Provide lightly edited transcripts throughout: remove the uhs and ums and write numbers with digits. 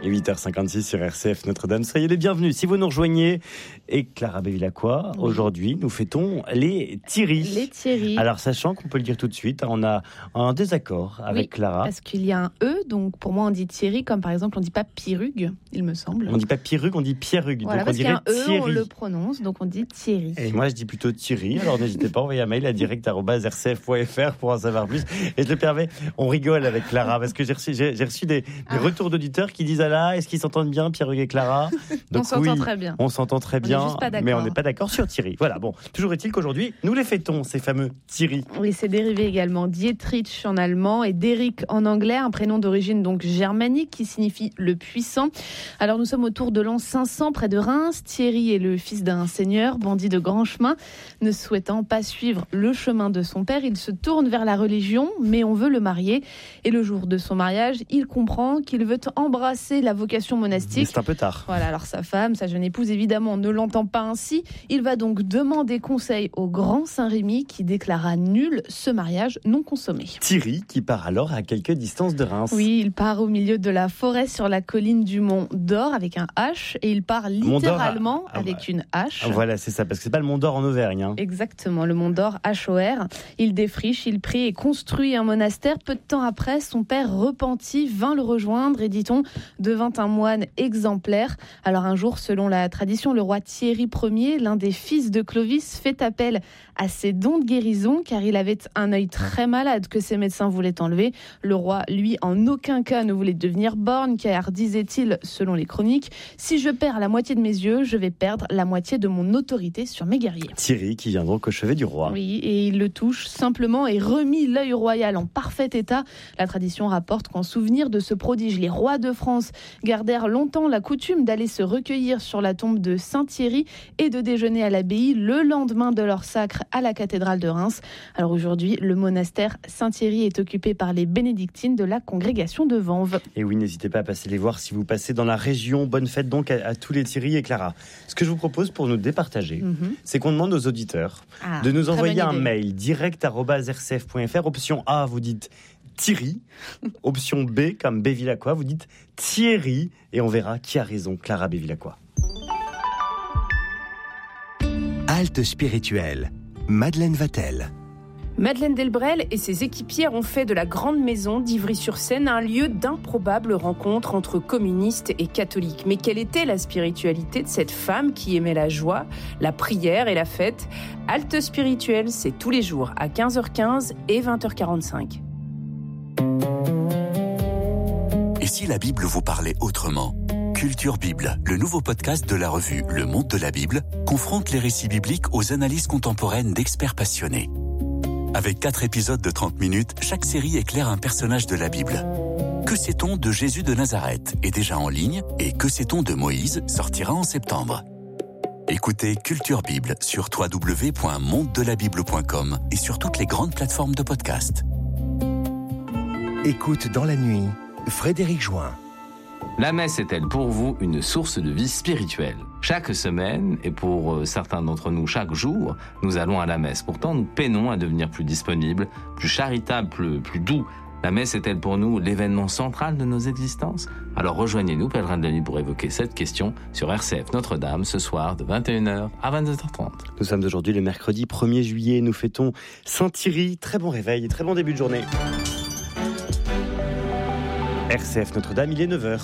8h56 sur RCF Notre-Dame. Soyez les bienvenus. Si vous nous rejoignez, et Clara Bevilacqua, aujourd'hui, nous fêtons les Thierry. Les Thierry. Alors, sachant qu'on peut le dire tout de suite, on a un désaccord avec Clara. Parce qu'il y a un E, donc pour moi on dit Thierry, comme par exemple on dit pas Pirugue, il me semble. On dit pas Pirugue, on dit Pierrugue. Voilà, donc parce on dirait qu'il y a un E, Thierry. on le prononce, donc on dit Thierry. Et moi, je dis plutôt Thierry. Alors, n'hésitez pas à envoyer un mail à direct@rcf.fr pour en savoir plus. Et je le permets, on rigole avec Clara parce que j'ai reçu des retours d'auditeurs qui disent est-ce qu'ils s'entendent bien, Pierrugue et Clara? Donc, on s'entend très bien. On s'entend très bien, mais on n'est pas d'accord sur Thierry. Voilà, bon, toujours est-il qu'aujourd'hui, nous les fêtons, ces fameux Thierry. Oui, c'est dérivé également Dietrich en allemand et d'Eric en anglais, un prénom d'origine donc germanique qui signifie le puissant. Alors nous sommes autour de l'an 500 près de Reims. Thierry est le fils d'un seigneur, bandit de grand chemin. Ne souhaitant pas suivre le chemin de son père, il se tourne vers la religion, mais on veut le marier. Et le jour de son mariage, il comprend qu'il veut embrasser la vocation monastique. Mais c'est un peu tard. Voilà, alors sa femme, sa jeune épouse, évidemment, ne l'entend pas ainsi. Il va donc demander conseil au grand Saint-Rémy qui déclara nul ce mariage non consommé. Thierry qui part alors à quelques distances de Reims. Oui, il part au milieu de la forêt sur la colline du Mont d'Or avec un H et il part littéralement avec une hache. Voilà, c'est ça, parce que c'est pas le Mont d'Or en Auvergne. Hein. Exactement, le Mont d'Or, HOR. Il défriche, il prie et construit un monastère. Peu de temps après, son père repenti vint le rejoindre et, dit-on, devint un moine exemplaire. Alors un jour, selon la tradition, le roi Thierry Ier, l'un des fils de Clovis, fait appel à ses dons de guérison car il avait un œil très malade que ses médecins voulaient enlever. Le roi, lui, en aucun cas ne voulait devenir borgne car, disait-il, selon les chroniques, si je perds la moitié de mes yeux, je vais perdre la moitié de mon autorité sur mes guerriers. Thierry qui vient donc au chevet du roi. Oui, et il le touche simplement et remit l'œil royal en parfait état. La tradition rapporte qu'en souvenir de ce prodige, les rois de France gardèrent longtemps la coutume d'aller se recueillir sur la tombe de Saint-Thierry et de déjeuner à l'abbaye le lendemain de leur sacre à la cathédrale de Reims. Alors aujourd'hui, le monastère Saint-Thierry est occupé par les bénédictines de la congrégation de Vanves. Et oui, n'hésitez pas à passer les voir si vous passez dans la région. Bonne fête donc à tous les Thierry et Clara. Ce que je vous propose pour nous départager, c'est qu'on demande aux auditeurs de nous envoyer un mail direct@rcf.fr. Option A, vous dites Thierry. Option B, comme Bevilacqua, vous dites Thierry. Et on verra qui a raison, Clara Bevilacqua. Halte spirituelle. Madeleine Vatel. Madeleine Delbrel et ses équipières ont fait de la Grande Maison d'Ivry-sur-Seine un lieu d'improbables rencontres entre communistes et catholiques. Mais quelle était la spiritualité de cette femme qui aimait la joie, la prière et la fête? Halte spirituelle, c'est tous les jours à 15h15 et 20h45. Et si la Bible vous parlait autrement? Culture Bible, le nouveau podcast de la revue Le Monde de la Bible, confronte les récits bibliques aux analyses contemporaines d'experts passionnés. Avec 4 épisodes de 30 minutes, chaque série éclaire un personnage de la Bible. Que sait-on de Jésus de Nazareth est déjà en ligne et Que sait-on de Moïse sortira en septembre. Écoutez Culture Bible sur www.mondedelabible.com et sur toutes les grandes plateformes de podcast. Écoute dans la nuit, Frédéric Join. La messe est-elle pour vous une source de vie spirituelle? Chaque semaine, et pour certains d'entre nous chaque jour, nous allons à la messe. Pourtant, nous peinons à devenir plus disponibles, plus charitables, plus doux. La messe est-elle pour nous l'événement central de nos existences? Alors rejoignez-nous, Pèlerins de la Nuit, pour évoquer cette question sur RCF Notre-Dame, ce soir de 21h à 22h30. Nous sommes aujourd'hui le mercredi 1er juillet, nous fêtons Saint-Thierry. Très bon réveil et très bon début de journée. RCF Notre-Dame, il est 9h.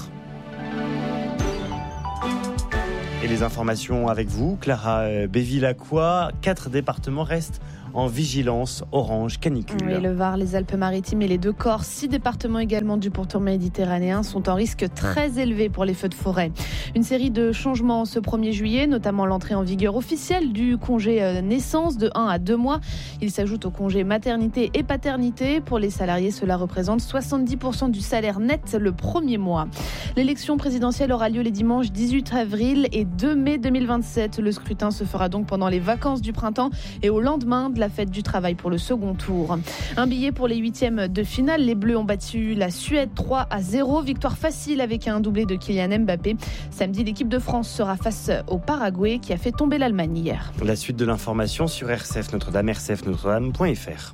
Et les informations avec vous, Clara Bevilacqua. 4 départements restent en vigilance orange canicule. Oui, le Var, les Alpes-Maritimes et les 2 Corses, 6 départements également du pourtour méditerranéen sont en risque très élevé pour les feux de forêt. Une série de changements ce 1er juillet, notamment l'entrée en vigueur officielle du congé naissance de 1 à 2 mois. Il s'ajoute au congé maternité et paternité. Pour les salariés, cela représente 70% du salaire net le premier mois. L'élection présidentielle aura lieu les dimanches 18 avril et 2 mai 2027. Le scrutin se fera donc pendant les vacances du printemps et au lendemain de la fête du travail pour le second tour. Un billet pour les 8e de finale. Les Bleus ont battu la Suède 3-0. Victoire facile avec un doublé de Kylian Mbappé. Samedi, l'équipe de France sera face au Paraguay qui a fait tomber l'Allemagne hier. La suite de l'information sur RCF Notre-Dame, rcfnotredame.fr.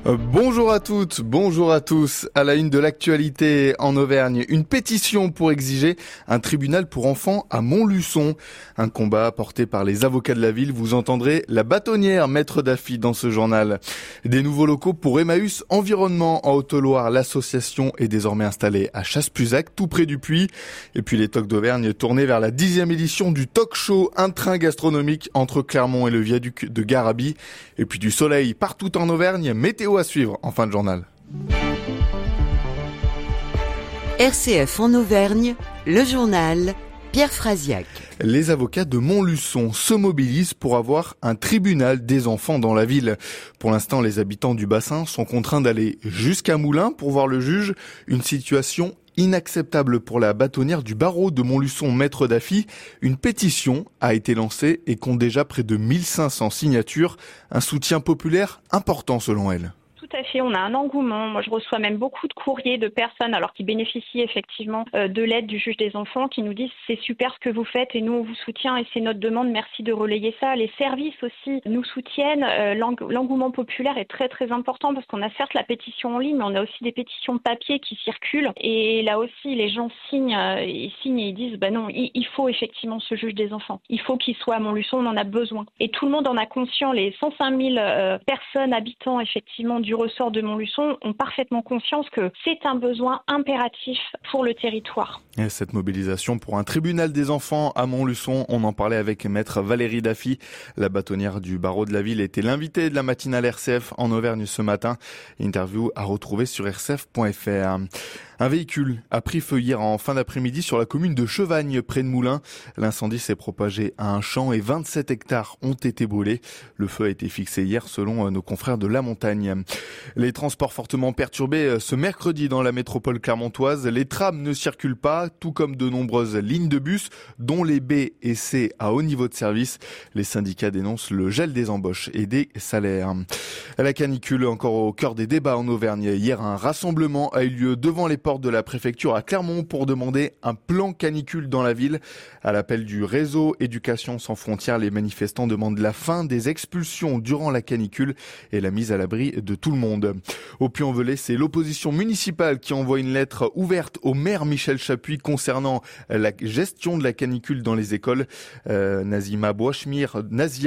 Bonjour à toutes, bonjour à tous. À la une de l'actualité en Auvergne, une pétition pour exiger un tribunal pour enfants à Montluçon. Un combat porté par les avocats de la ville. Vous entendrez la bâtonnière maître Daffy dans ce journal. Des nouveaux locaux pour Emmaüs Environnement en Haute-Loire. L'association est désormais installée à Chasse-Puzac, tout près du Puy. Et puis les Tocs d'Auvergne tournés vers la 10e édition du Talk Show, un train gastronomique entre Clermont et le viaduc de Garabi. Et puis du soleil partout en Auvergne, météo à suivre en fin de journal. RCF en Auvergne, le journal Pierre Frasiac. Les avocats de Montluçon se mobilisent pour avoir un tribunal des enfants dans la ville. Pour l'instant, les habitants du bassin sont contraints d'aller jusqu'à Moulins pour voir le juge. Une situation inacceptable pour la bâtonnière du barreau de Montluçon, maître Daffy. Une pétition a été lancée et compte déjà près de 1500 signatures. Un soutien populaire important selon elle. Tout à fait, on a un engouement. Moi, je reçois même beaucoup de courriers de personnes alors qui bénéficient effectivement de l'aide du juge des enfants qui nous disent c'est super ce que vous faites et nous on vous soutient et c'est notre demande, merci de relayer ça. Les services aussi nous soutiennent. L'engouement populaire est très très important parce qu'on a certes la pétition en ligne mais on a aussi des pétitions papier qui circulent et là aussi les gens signent et ils disent bah non, il faut effectivement ce juge des enfants. Il faut qu'il soit à Montluçon, on en a besoin. Et tout le monde en a conscience, les 105 000 personnes, habitants effectivement du ressort de Montluçon ont parfaitement conscience que c'est un besoin impératif pour le territoire. Et cette mobilisation pour un tribunal des enfants à Montluçon, on en parlait avec maître Valérie Daffy. La bâtonnière du barreau de la ville était l'invitée de la matinale RCF en Auvergne ce matin. Interview à retrouver sur rcf.fr. Un véhicule a pris feu hier en fin d'après-midi sur la commune de Chevagne, près de Moulins. L'incendie s'est propagé à un champ et 27 hectares ont été brûlés. Le feu a été fixé hier selon nos confrères de La Montagne. Les transports fortement perturbés ce mercredi dans la métropole clermontoise. Les trams ne circulent pas, tout comme de nombreuses lignes de bus, dont les B et C à haut niveau de service. Les syndicats dénoncent le gel des embauches et des salaires. La canicule encore au cœur des débats en Auvergne. Hier, un rassemblement a eu lieu devant les porte de la préfecture à Clermont pour demander un plan canicule dans la ville. À l'appel du réseau Éducation sans frontières, les manifestants demandent la fin des expulsions durant la canicule et la mise à l'abri de tout le monde. Au Puy-en-Velay, c'est l'opposition municipale qui envoie une lettre ouverte au maire Michel Chapuis concernant la gestion de la canicule dans les écoles. Nazia Bouachmire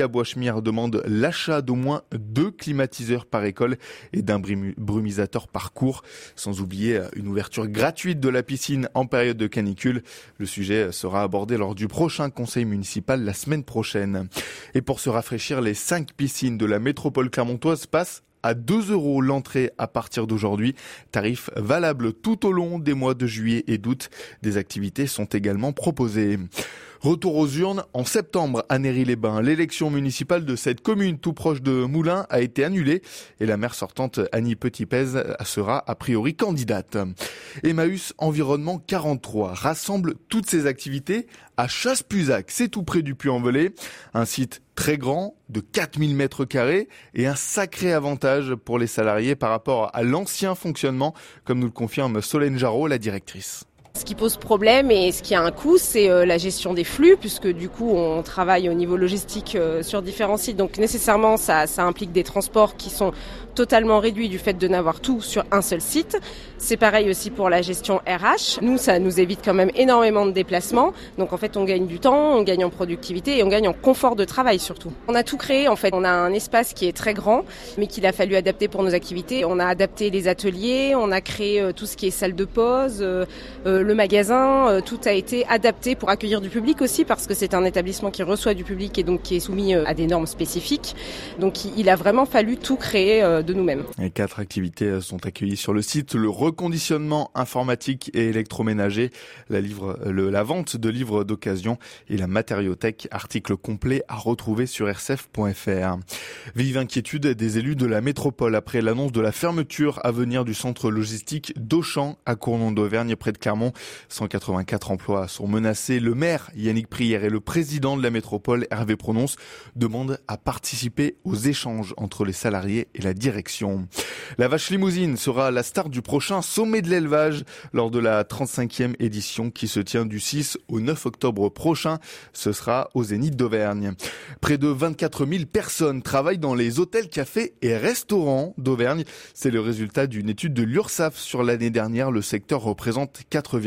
demande l'achat d'au moins 2 climatiseurs par école et d'un brumisateur par cours, sans oublier une ouverture gratuite de la piscine en période de canicule. Le sujet sera abordé lors du prochain conseil municipal la semaine prochaine. Et pour se rafraîchir, les 5 piscines de la métropole clermontoise passent à 2 € l'entrée à partir d'aujourd'hui. Tarif valable tout au long des mois de juillet et d'août. Des activités sont également proposées. Retour aux urnes en septembre à Néry-les-Bains. L'élection municipale de cette commune tout proche de Moulins a été annulée et la maire sortante Annie Petitpez sera a priori candidate. Emmaüs Environnement 43 rassemble toutes ses activités à Chasse-Puzac. C'est tout près du Puy-en-Velay. Un site très grand de 4000 mètres carrés et un sacré avantage pour les salariés par rapport à l'ancien fonctionnement, comme nous le confirme Solène Jarreau, la directrice. Ce qui pose problème et ce qui a un coût, c'est la gestion des flux, puisque du coup on travaille au niveau logistique sur différents sites. Donc nécessairement ça implique des transports qui sont totalement réduits du fait de n'avoir tout sur un seul site. C'est pareil aussi pour la gestion RH. Nous, ça nous évite quand même énormément de déplacements. Donc en fait on gagne du temps, on gagne en productivité et on gagne en confort de travail surtout. On a tout créé en fait. On a un espace qui est très grand mais qu'il a fallu adapter pour nos activités. On a adapté les ateliers, on a créé tout ce qui est salle de pause, le magasin, tout a été adapté pour accueillir du public aussi parce que c'est un établissement qui reçoit du public et donc qui est soumis à des normes spécifiques. Donc il a vraiment fallu tout créer de nous-mêmes. Et 4 activités sont accueillies sur le site. Le reconditionnement informatique et électroménager, la vente de livres d'occasion et la matériothèque. Article complet à retrouver sur rcf.fr. Vive inquiétude des élus de la métropole après l'annonce de la fermeture à venir du centre logistique d'Auchan à Cournon d'Auvergne près de Clermont. Clermont. 184 emplois sont menacés. Le maire Yannick Prière et le président de la métropole Hervé Prononce demandent à participer aux échanges entre les salariés et la direction. La vache limousine sera la star du prochain sommet de l'élevage lors de la 35e édition qui se tient du 6 au 9 octobre prochain. Ce sera au Zénith d'Auvergne. Près de 24 000 personnes travaillent dans les hôtels, cafés et restaurants d'Auvergne. C'est le résultat d'une étude de l'URSSAF sur l'année dernière. Le secteur représente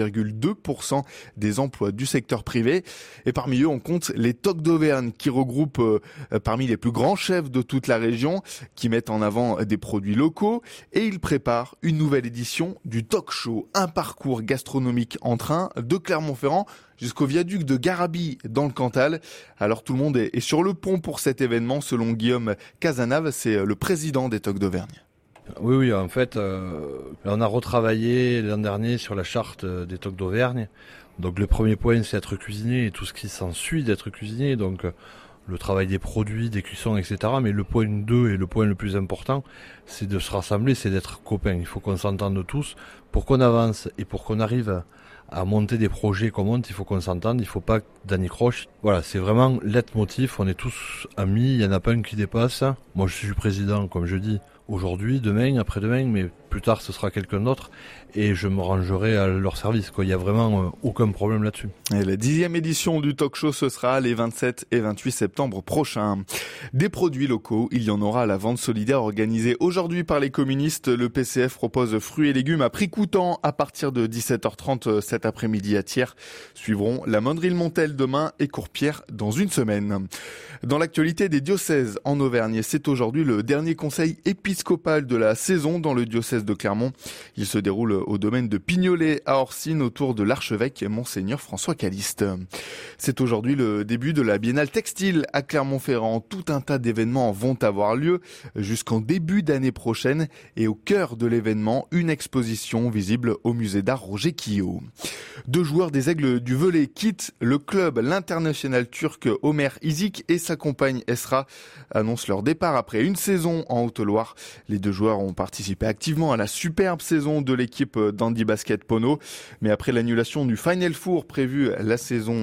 4,2% des emplois du secteur privé. Et parmi eux, on compte les TOC d'Auvergne qui regroupent parmi les plus grands chefs de toute la région, qui mettent en avant des produits locaux. Et ils préparent une nouvelle édition du Talk Show, un parcours gastronomique en train de Clermont-Ferrand jusqu'au viaduc de Garabi dans le Cantal. Alors tout le monde est sur le pont pour cet événement, selon Guillaume Casanave, c'est le président des TOC d'Auvergne. Oui, en fait, on a retravaillé l'an dernier sur la charte des TOC d'Auvergne. Donc le premier point, c'est être cuisinier et tout ce qui s'ensuit d'être cuisinier. Donc le travail des produits, des cuissons, etc. Mais le point 2 et le point le plus important, c'est de se rassembler, c'est d'être copains. Il faut qu'on s'entende tous pour qu'on avance et pour qu'on arrive à monter des projets qu'on monte, il faut qu'on s'entende, il faut pas d'anicroche. Voilà, c'est vraiment leitmotiv, on est tous amis, il y en a pas un qui dépasse. Moi je suis président, comme je dis, aujourd'hui, demain, après-demain, mais plus tard ce sera quelqu'un d'autre et je me rangerai à leur service, quoi. Il y a vraiment aucun problème là-dessus. Et la 10e édition du Talk Show, ce sera les 27 et 28 septembre prochains. Des produits locaux, il y en aura à la vente solidaire organisée aujourd'hui par les communistes. Le PCF propose fruits et légumes à prix coûtant à partir de 17h30 cet après-midi à Thiers. Suivront la Mondrille-Montel demain et Courpierre dans une semaine. Dans l'actualité des diocèses en Auvergne, c'est aujourd'hui le dernier conseil épiscopal de la saison dans le diocèse de Clermont. Il se déroule au domaine de Pignolet à Orsine autour de l'archevêque Monseigneur François Caliste. C'est aujourd'hui le début de la Biennale textile à Clermont-Ferrand. Tout un tas d'événements vont avoir lieu jusqu'en début d'année prochaine et au cœur de l'événement, une exposition visible au musée d'art Roger Quillot. 2 joueurs des Aigles du Velay quittent le club. L'international turc Omer Izik et sa compagne Esra annoncent leur départ après une saison en Haute-Loire. Les 2 joueurs ont participé activement à la superbe saison de l'équipe d'Handy Basket Pono. Mais après l'annulation du Final Four prévu la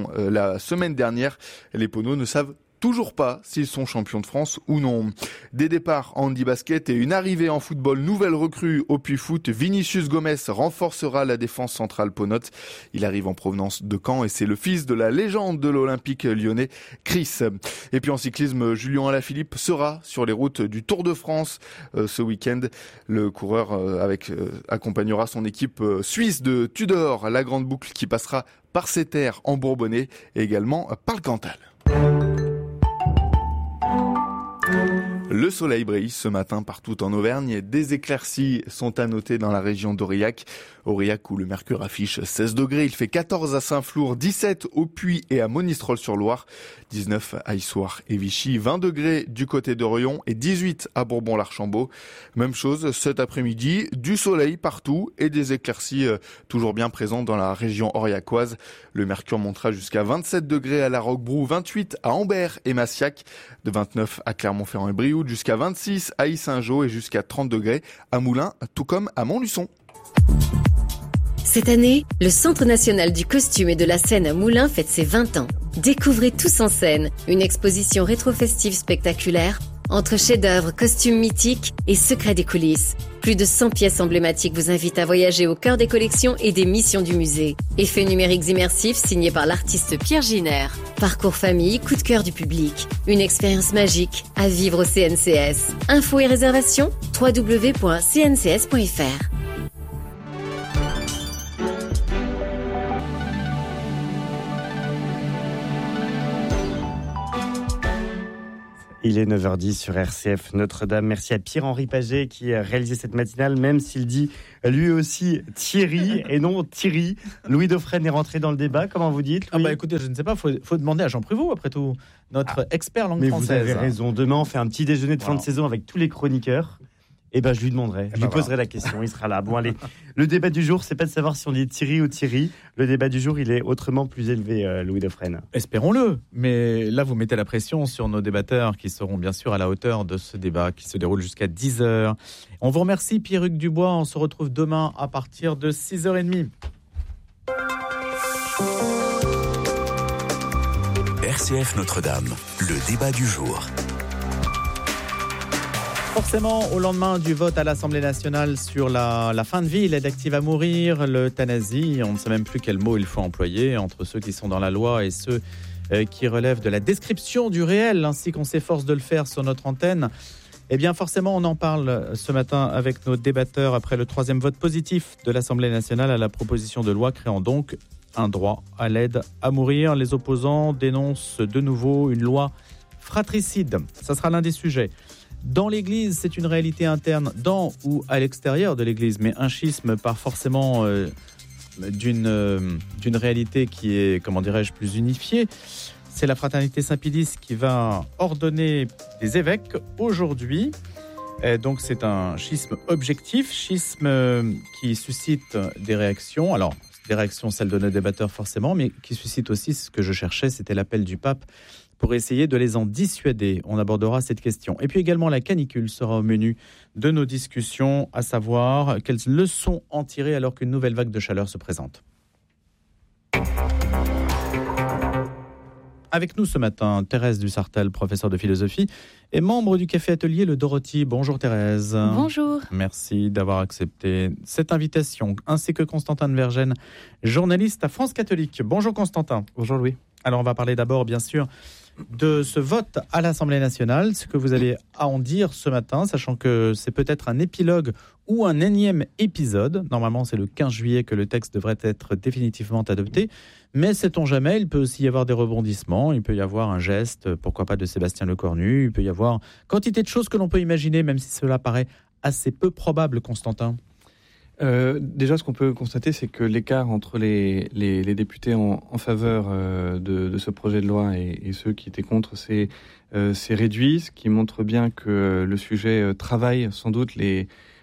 semaine dernière, les Pono ne savent toujours pas s'ils sont champions de France ou non. Des départs en handi basket et une arrivée en football. Nouvelle recrue au Puy-Foot. Vinicius Gomez renforcera la défense centrale ponote. Il arrive en provenance de Caen et c'est le fils de la légende de l'Olympique lyonnais, Chris. Et puis en cyclisme, Julien Alaphilippe sera sur les routes du Tour de France ce week-end. Le coureur accompagnera son équipe suisse de Tudor, la grande boucle qui passera par ses terres en Bourbonnais et également par le Cantal. Le soleil brille ce matin partout en Auvergne. Des éclaircies sont à noter dans la région d'Aurillac. Aurillac où le mercure affiche 16 degrés. Il fait 14 à Saint-Flour, 17 au Puy et à Monistrol-sur-Loire, 19 à Issoire et Vichy, 20 degrés du côté d'Orion et 18 à Bourbon-l'Archambault. Même chose cet après-midi, du soleil partout et des éclaircies toujours bien présentes dans la région aurillacoise. Le mercure montera jusqu'à 27 degrés à la Roquebrou, 28 à Ambert et Massiac, de 29 à Clermont-Ferrand et Brioude, jusqu'à 26 à Yssingeaux et jusqu'à 30 degrés à Moulins, tout comme à Montluçon. Cette année, le Centre national du costume et de la scène à Moulins fête ses 20 ans. Découvrez Tous en scène, une exposition rétro-festive spectaculaire entre chefs-d'œuvre, costumes mythiques et secrets des coulisses. Plus de 100 pièces emblématiques vous invitent à voyager au cœur des collections et des missions du musée. Effets numériques immersifs signés par l'artiste Pierre Giner. Parcours famille, coup de cœur du public. Une expérience magique à vivre au CNCS. Infos et réservations, www.cncs.fr. Il est 9h10 sur RCF Notre-Dame. Merci à Pierre-Henri Paget qui a réalisé cette matinale, même s'il dit lui aussi Thierry et non Thierry. Louis Dauphren est rentré dans le débat, comment vous dites, Louis ? Écoutez, je ne sais pas, faut demander à Jean Prévost, après tout, notre expert langue française. Mais vous avez raison, demain on fait un petit déjeuner de fin de saison avec tous les chroniqueurs. Eh ben, je lui demanderai, je lui poserai la question, il sera là. Bon, allez. Le débat du jour, c'est pas de savoir si on dit Thierry ou Thierry. Le débat du jour, il est autrement plus élevé, Louis Dauphren. Espérons-le. Mais là, vous mettez la pression sur nos débatteurs qui seront bien sûr à la hauteur de ce débat qui se déroule jusqu'à 10h. On vous remercie, Pierre-Hugues Dubois. On se retrouve demain à partir de 6h30. RCF Notre-Dame, le débat du jour. Forcément, au lendemain du vote à l'Assemblée nationale sur la fin de vie, l'aide active à mourir, l'euthanasie, on ne sait même plus quel mot il faut employer entre ceux qui sont dans la loi et ceux qui relèvent de la description du réel, ainsi qu'on s'efforce de le faire sur notre antenne. Eh bien, forcément, on en parle ce matin avec nos débatteurs après le 3e vote positif de l'Assemblée nationale à la proposition de loi créant donc un droit à l'aide à mourir. Les opposants dénoncent de nouveau une loi fratricide. Ça sera l'un des sujets. Dans l'Église, c'est une réalité interne dans ou à l'extérieur de l'Église, mais un schisme part forcément d'une réalité qui est, comment dirais-je, plus unifiée. C'est la Fraternité Saint-Pédis qui va ordonner des évêques aujourd'hui. Et donc c'est un schisme objectif, schisme qui suscite des réactions. Alors, des réactions, celles de nos débatteurs forcément, mais qui suscite aussi ce que je cherchais, c'était l'appel du pape pour essayer de les en dissuader. On abordera cette question. Et puis également, la canicule sera au menu de nos discussions, à savoir quelles leçons en tirer alors qu'une nouvelle vague de chaleur se présente. Avec nous ce matin, Thérèse Dussartel, professeure de philosophie et membre du Café Atelier Le Dorothy. Bonjour Thérèse. Bonjour. Merci d'avoir accepté cette invitation, ainsi que Constantin de Vergennes, journaliste à France Catholique. Bonjour Constantin. Bonjour Louis. Alors on va parler d'abord bien sûr de ce vote à l'Assemblée nationale, ce que vous avez à en dire ce matin, sachant que c'est peut-être un épilogue ou un énième épisode. Normalement, c'est le 15 juillet que le texte devrait être définitivement adopté. Mais sait-on jamais, il peut aussi y avoir des rebondissements, il peut y avoir un geste, pourquoi pas de Sébastien Lecornu, il peut y avoir quantité de choses que l'on peut imaginer, même si cela paraît assez peu probable, Constantin. Déjà, ce qu'on peut constater, c'est que l'écart entre les députés en faveur de ce projet de loi et ceux qui étaient contre s'est réduit, ce qui montre bien que le sujet travaille sans doute les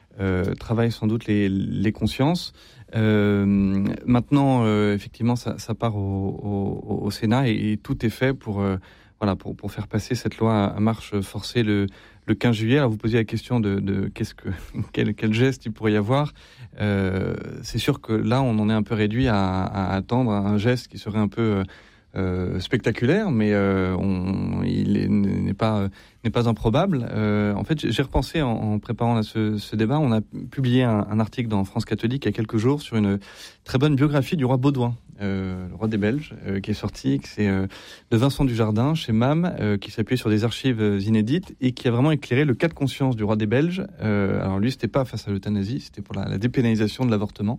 consciences. Maintenant, effectivement, ça part au Sénat et tout est fait pour faire passer cette loi à marche forcée le 15 juillet. Alors vous posiez la question de quel geste il pourrait y avoir. C'est sûr que là, on en est un peu réduit à attendre un geste qui serait un peu spectaculaire, mais il n'est pas improbable. En fait, j'ai repensé en préparant ce débat. On a publié un article dans France Catholique il y a quelques jours sur une très bonne biographie du roi Baudouin, le roi des Belges, qui est sorti, c'est de Vincent Dujardin chez MAM, qui s'appuie sur des archives inédites et qui a vraiment éclairé le cas de conscience du roi des Belges. Alors lui, c'était pas face à l'euthanasie, c'était pour la dépénalisation de l'avortement.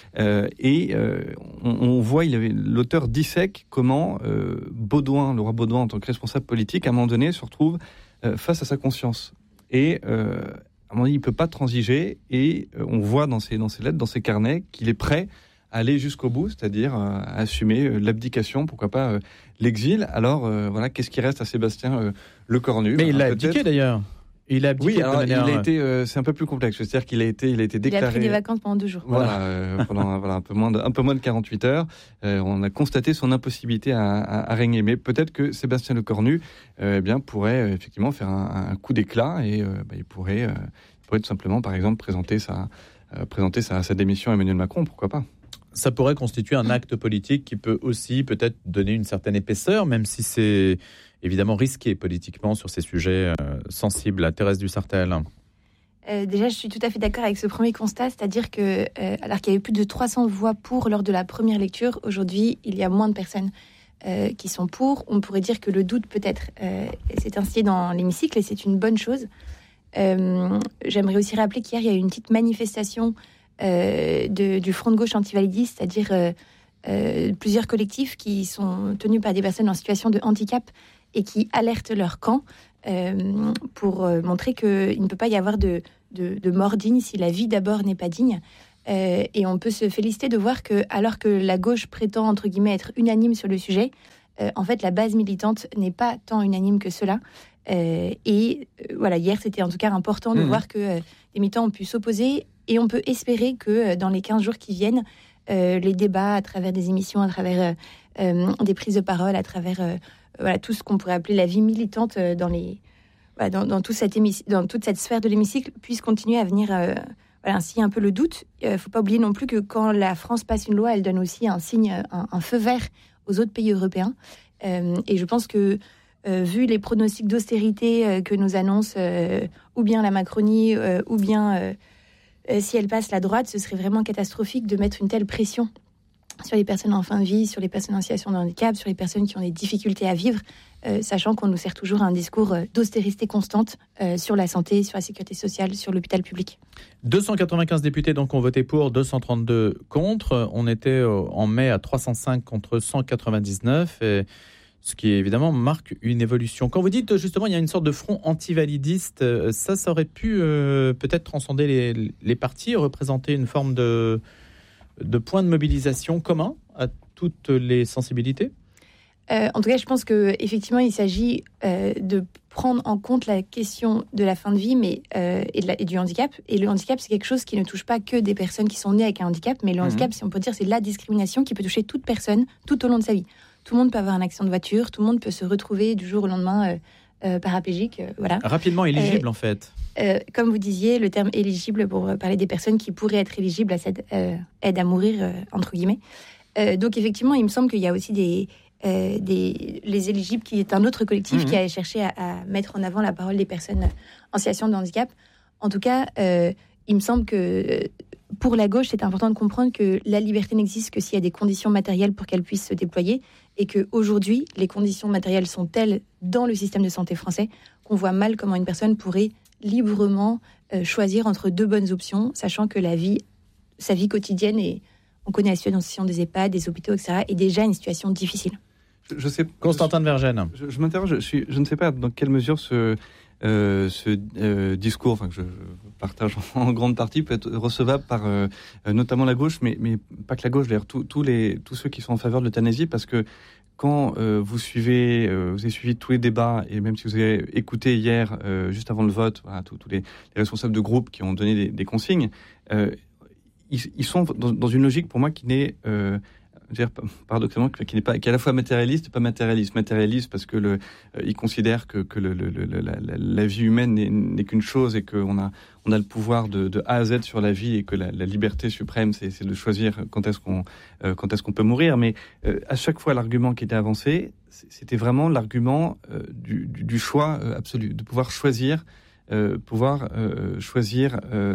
On voit, l'auteur dissèque comment Baudouin, le roi Baudouin, en tant que responsable politique, à un moment donné, se retrouve face à sa conscience. Et à un moment donné, il ne peut pas transiger. Et on voit dans ses lettres, dans ses carnets, qu'il est prêt à aller jusqu'au bout, c'est-à-dire à assumer l'abdication, pourquoi pas l'exil. Alors voilà, qu'est-ce qui reste à Sébastien Lecornu? Mais il l'a abdiqué d'ailleurs. Il a abdiqué. Oui, alors il a été. C'est un peu plus complexe. C'est-à-dire qu'il a été déclaré. Il a pris des vacances pendant 2 jours. Voilà, pendant un peu moins de 48 heures. On a constaté son impossibilité à régner. Mais peut-être que Sébastien Lecornu, pourrait effectivement faire un coup d'éclat et il pourrait tout simplement, par exemple, présenter sa démission à Emmanuel Macron. Pourquoi pas? Ça pourrait constituer un acte politique qui peut aussi peut-être donner une certaine épaisseur, même si c'est évidemment risqué politiquement sur ces sujets sensibles. À Thérèse Dussartel. Déjà, je suis tout à fait d'accord avec ce premier constat, c'est-à-dire que, alors qu'il y avait plus de 300 voix pour lors de la première lecture, aujourd'hui, il y a moins de personnes qui sont pour. On pourrait dire que le doute peut-être s'est installé dans l'hémicycle et c'est une bonne chose. J'aimerais aussi rappeler qu'hier, il y a eu une petite manifestation du Front de gauche antivalidiste, c'est-à-dire plusieurs collectifs qui sont tenus par des personnes en situation de handicap et qui alertent leur camp pour montrer qu'il ne peut pas y avoir de mort digne si la vie d'abord n'est pas digne. Et on peut se féliciter de voir que, alors que la gauche prétend, entre guillemets, être unanime sur le sujet, en fait, la base militante n'est pas tant unanime que cela. Voilà, hier, c'était en tout cas important de voir que les militants ont pu s'opposer et on peut espérer que dans les 15 jours qui viennent, les débats à travers des émissions, à travers des prises de parole, à travers tout ce qu'on pourrait appeler la vie militante dans toute cette sphère de l'hémicycle, puisse continuer à venir ainsi un peu le doute. Faut pas oublier non plus que quand la France passe une loi, elle donne aussi un signe, un feu vert aux autres pays européens. Et je pense que vu les pronostics d'austérité que nous annonce ou bien la Macronie ou bien si elle passe la droite, ce serait vraiment catastrophique de mettre une telle pression sur les personnes en fin de vie, sur les personnes en situation de handicap, sur les personnes qui ont des difficultés à vivre, sachant qu'on nous sert toujours à un discours d'austérité constante sur la santé, sur la sécurité sociale, sur l'hôpital public. 295 députés donc ont voté pour, 232 contre. On était en mai à 305 contre 199, et ce qui évidemment marque une évolution. Quand vous dites justement il y a une sorte de front antivalidiste, ça aurait pu peut-être transcender les partis, représenter une forme de point de mobilisation commun à toutes les sensibilités? En tout cas, je pense qu'effectivement, il s'agit de prendre en compte la question de la fin de vie et du handicap. Et le handicap, c'est quelque chose qui ne touche pas que des personnes qui sont nées avec un handicap, mais le handicap, si on peut dire, c'est la discrimination qui peut toucher toute personne tout au long de sa vie. Tout le monde peut avoir un accident de voiture, tout le monde peut se retrouver du jour au lendemain paraplégique. Voilà. Rapidement éligible, en fait. Comme vous disiez, le terme éligible pour parler des personnes qui pourraient être éligibles à cette aide à mourir, entre guillemets. Donc effectivement, il me semble qu'il y a aussi les éligibles, qui est un autre collectif qui a cherché à mettre en avant la parole des personnes en situation de handicap. En tout cas, il me semble que pour la gauche, c'est important de comprendre que la liberté n'existe que s'il y a des conditions matérielles pour qu'elle puisse se déployer, et qu'aujourd'hui, les conditions matérielles sont telles dans le système de santé français qu'on voit mal comment une personne pourrait librement choisir entre deux bonnes options, sachant que sa vie quotidienne, et on connaît la situation des EHPAD, des hôpitaux, etc., est déjà une situation difficile. Je sais, Constantin de Vergennes. Je m'interroge, je ne sais pas dans quelle mesure ce discours, que je partage en grande partie, peut être recevable par notamment la gauche, mais pas que la gauche, d'ailleurs, tous ceux qui sont en faveur de l'euthanasie, parce que quand vous avez suivi tous les débats, et même si vous avez écouté hier, juste avant le vote, tous les responsables de groupes qui ont donné des consignes, ils sont dans une logique pour moi qui n'est paradoxalement, qui est à la fois matérialiste et pas matérialiste. Matérialiste parce que il considère que la vie humaine n'est qu'une chose, et qu'on a le pouvoir de A à Z sur la vie, et que la liberté suprême, c'est de choisir quand est-ce qu'on peut mourir. Mais à chaque fois, l'argument qui était avancé, c'était vraiment l'argument du choix absolu, de pouvoir choisir. Choisir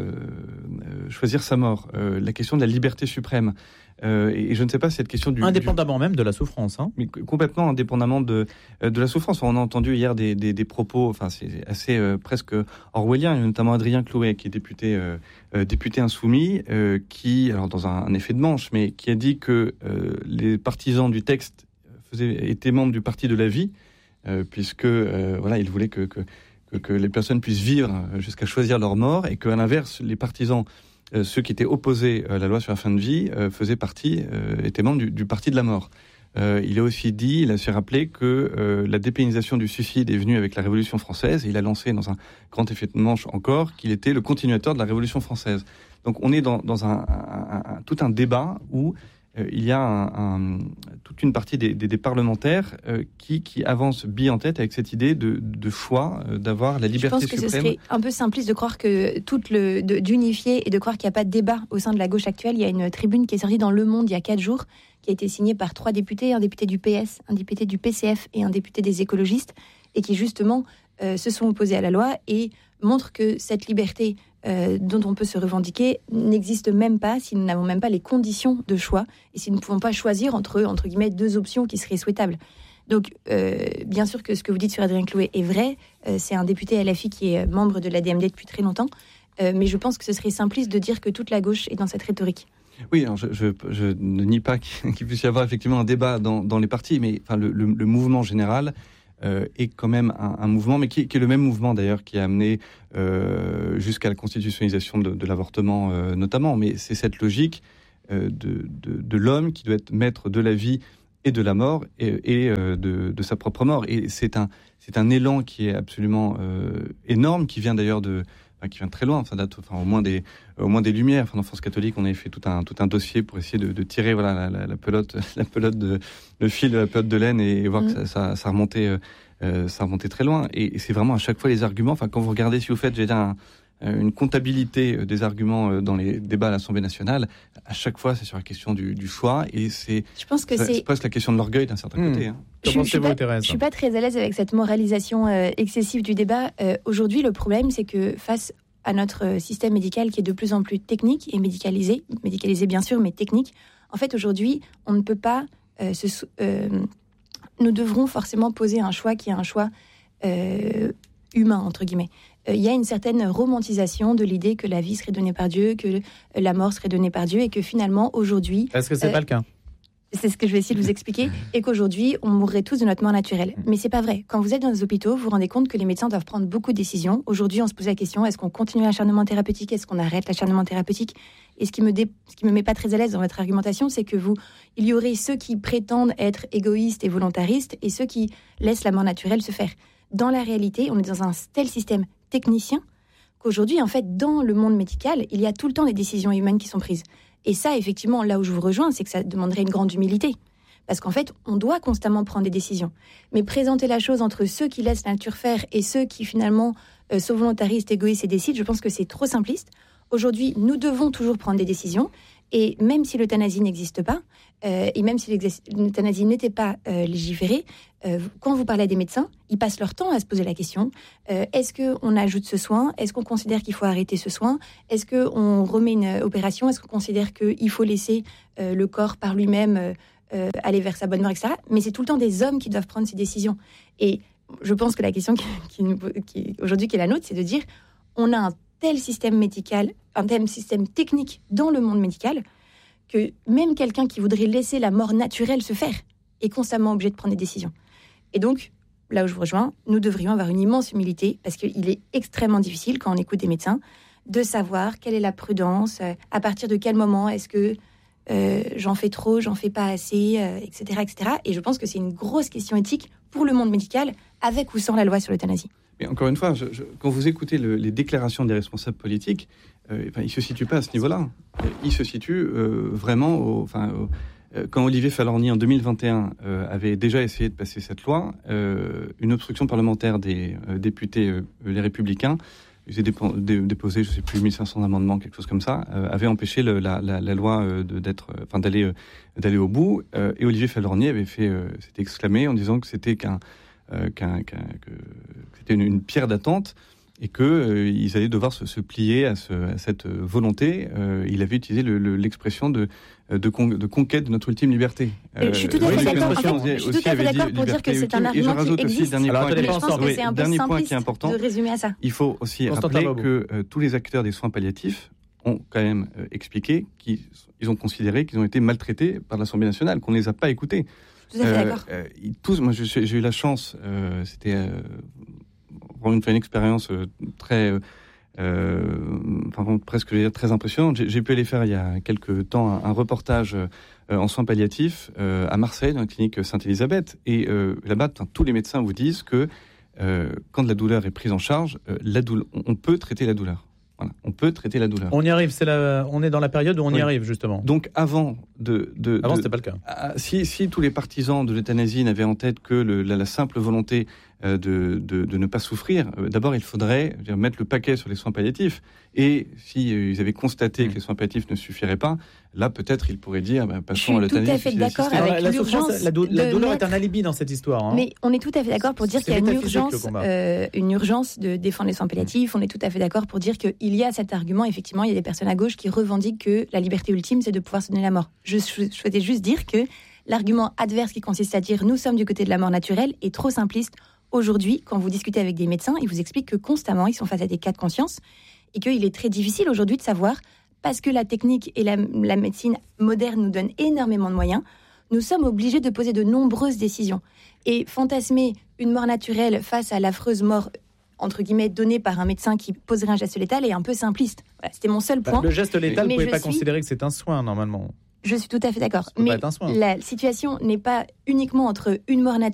sa mort, la question de la liberté suprême. Et je ne sais pas si cette question indépendamment même de la souffrance, mais complètement indépendamment de la souffrance. On a entendu hier des propos, c'est assez presque orwellien, notamment Adrien Clouet, qui est député insoumis, qui, alors dans un effet de manche, mais qui a dit que les partisans du texte étaient membres du parti de la vie, puisque il voulait que les personnes puissent vivre jusqu'à choisir leur mort, et qu'à l'inverse, les partisans, ceux qui étaient opposés à la loi sur la fin de vie, étaient membres du parti de la mort. Il a su rappeler que la dépénalisation du suicide est venue avec la Révolution française, et il a lancé dans un grand effet de manche encore qu'il était le continuateur de la Révolution française. Donc on est dans tout un débat où il y a toute une partie des parlementaires qui avancent bille en tête avec cette idée de choix, d'avoir la liberté suprême. Je pense que ce serait un peu simpliste de croire d'unifier et de croire qu'il n'y a pas de débat au sein de la gauche actuelle. Il y a une tribune qui est sortie dans Le Monde il y a 4 jours, qui a été signée par 3 députés, un député du PS, un député du PCF et un député des écologistes, et qui justement se sont opposés à la loi et montrent que cette liberté dont on peut se revendiquer n'existe même pas si nous n'avons même pas les conditions de choix, et si nous ne pouvons pas choisir entre guillemets, 2 options qui seraient souhaitables. Donc, bien sûr que ce que vous dites sur Adrien Clouet est vrai. C'est un député LFI qui est membre de l'ADMD depuis très longtemps. Mais je pense que ce serait simpliste de dire que toute la gauche est dans cette rhétorique. Oui, alors je ne nie pas qu'il puisse y avoir effectivement un débat dans les partis, mais le mouvement général est quand même un mouvement, mais qui est le même mouvement d'ailleurs qui a amené jusqu'à la constitutionnalisation de l'avortement notamment. Mais c'est cette logique de l'homme qui doit être maître de la vie et de la mort, et de sa propre mort. Et c'est un élan qui est absolument énorme, qui vient d'ailleurs qui vient de très loin. Ça date au moins des Lumières. En France catholique, on avait fait tout un dossier pour essayer de tirer la pelote le fil de la pelote de laine, et voir que ça remontait très loin. Et c'est vraiment à chaque fois les arguments. Quand vous regardez, si vous faites une comptabilité des arguments dans les débats à l'Assemblée nationale. À chaque fois, c'est sur la question du choix, et c'est presque la question de l'orgueil d'un certain côté. Hein. Je ne suis pas très à l'aise avec cette moralisation excessive du débat. Aujourd'hui, le problème, c'est que face à notre système médical qui est de plus en plus technique et médicalisé bien sûr, mais technique, en fait, aujourd'hui, on ne peut pas... nous devrons forcément poser un choix qui est un choix humain, entre guillemets. Il y a une certaine romantisation de l'idée que la vie serait donnée par Dieu, que la mort serait donnée par Dieu, et que finalement, aujourd'hui... Est-ce que c'est pas le cas ? C'est ce que je vais essayer de vous expliquer, et qu'aujourd'hui, on mourrait tous de notre mort naturelle. Mais c'est pas vrai. Quand vous êtes dans les hôpitaux, vous vous rendez compte que les médecins doivent prendre beaucoup de décisions. Aujourd'hui, on se pose la question, est-ce qu'on continue l'acharnement thérapeutique ? Est-ce qu'on arrête l'acharnement thérapeutique ? Et ce qui me met pas très à l'aise dans votre argumentation, c'est que il y aurait ceux qui prétendent être égoïstes et volontaristes, et ceux qui laissent la mort naturelle se faire. Dans la réalité, on est dans un tel système technicien qu'aujourd'hui, en fait, dans le monde médical, il y a tout le temps des décisions humaines qui sont prises. Et ça, effectivement, là où je vous rejoins, c'est que ça demanderait une grande humilité. Parce qu'en fait, on doit constamment prendre des décisions. Mais présenter la chose entre ceux qui laissent la nature faire et ceux qui, finalement, sont volontaristes, égoïstes et décident, je pense que c'est trop simpliste. Aujourd'hui, nous devons toujours prendre des décisions. Et même si l'euthanasie n'existe pas, et même si l'euthanasie n'était pas légiférée, quand vous parlez à des médecins, ils passent leur temps à se poser la question, est-ce qu'on ajoute ce soin ? Est-ce qu'on considère qu'il faut arrêter ce soin ? Est-ce qu'on remet une opération ? Est-ce qu'on considère qu'il faut laisser le corps par lui-même aller vers sa bonne mort, etc. Mais c'est tout le temps des hommes qui doivent prendre ces décisions. Et je pense que la question qui aujourd'hui qui est la nôtre, c'est de dire, on a un tel système médical, un tel système technique dans le monde médical, que même quelqu'un qui voudrait laisser la mort naturelle se faire est constamment obligé de prendre des décisions. Et donc, là où je vous rejoins, nous devrions avoir une immense humilité, parce qu'il est extrêmement difficile, quand on écoute des médecins, de savoir quelle est la prudence, à partir de quel moment est-ce que j'en fais trop, j'en fais pas assez, etc., etc. Et je pense que c'est une grosse question éthique pour le monde médical, avec ou sans la loi sur l'euthanasie. Mais encore une fois, quand vous écoutez les déclarations des responsables politiques, ils ne se situent pas à ce niveau-là. Ils se situent vraiment quand Olivier Fahlorny, en 2021, avait déjà essayé de passer cette loi, une obstruction parlementaire des députés Les Républicains, ils avaient déposé, je ne sais plus, 1500 amendements, quelque chose comme ça, avait empêché la loi d'aller au bout. Et Olivier Fahlorny s'était exclamé en disant que c'était que c'était une pierre d'attente et qu'ils allaient devoir se plier à cette volonté. Il avait utilisé l'expression de conquête de notre ultime liberté. Je suis tout à fait d'accord pour dire que c'est un argument qui existe. Alors, je pense que c'est un peu simpliste de résumer à ça. Il faut aussi rappeler que tous les acteurs des soins palliatifs ont quand même expliqué qu'ils ont considéré qu'ils ont été maltraités par l'Assemblée nationale, qu'on ne les a pas écoutés. Tout à fait d'accord. Moi, j'ai eu la chance, c'était vraiment une expérience presque très impressionnante. J'ai pu aller faire il y a quelques temps un reportage en soins palliatifs à Marseille, dans la clinique Sainte-Élisabeth. Et là-bas, tous les médecins vous disent que quand la douleur est prise en charge, on peut traiter la douleur. Voilà, on peut traiter la douleur. On y arrive, on est dans la période où on y arrive, justement. Donc avant Avant, c'était pas le cas. Si tous les partisans de l'euthanasie n'avaient en tête que la simple volonté de ne pas souffrir, d'abord il faudrait mettre le paquet sur les soins palliatifs. Et si ils avaient constaté que les soins palliatifs ne suffiraient pas, là peut-être ils pourraient dire passons à l'euthanasie. Je suis tout à fait d'accord avec l'urgence. La douleur est un alibi dans cette histoire. Hein. Mais on est tout à fait d'accord pour dire qu'il y a une urgence de défendre les soins palliatifs. On est tout à fait d'accord pour dire qu'il y a cet argument. Effectivement, il y a des personnes à gauche qui revendiquent que la liberté ultime, c'est de pouvoir se donner la mort. Je souhaitais juste dire que l'argument adverse qui consiste à dire nous sommes du côté de la mort naturelle est trop simpliste. Aujourd'hui, quand vous discutez avec des médecins, ils vous expliquent que constamment, ils sont face à des cas de conscience et qu'il est très difficile aujourd'hui de savoir, parce que la technique et la médecine moderne nous donnent énormément de moyens, nous sommes obligés de poser de nombreuses décisions. Et fantasmer une mort naturelle face à l'affreuse mort, entre guillemets, donnée par un médecin qui poserait un geste létal est un peu simpliste. Voilà, c'était mon seul point. Le geste létal, vous ne pouvez pas considérer que c'est un soin, normalement. Je suis tout à fait d'accord. Mais la situation n'est pas uniquement entre une mort